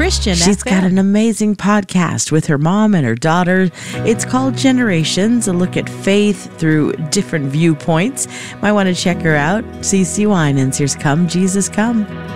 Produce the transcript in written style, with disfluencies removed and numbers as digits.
Christian She's FM. got an amazing podcast with her mom and her daughter. It's called Generations, a look at faith through different viewpoints. Might want to check her out. CeCe Winans, here's Come Jesus Come.